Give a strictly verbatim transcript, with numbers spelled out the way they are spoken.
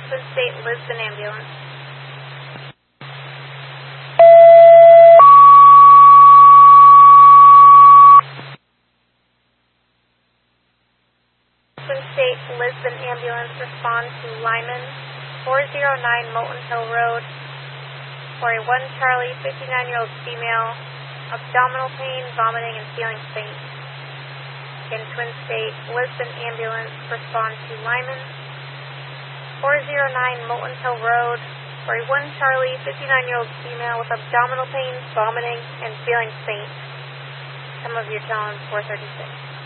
Twin State Lisbon ambulance. Twin State Lisbon ambulance, respond to Lyman, four oh nine Molten Hill Road, for a one Charlie, fifty-nine-year-old female, abdominal pain, vomiting, and feeling faint. In Twin State Lisbon ambulance, respond to Lyman, four oh nine Molten Hill Road, for a one Charlie, fifty-nine-year-old female with abdominal pain, vomiting, and feeling faint. Some of your tone, four thirty-six.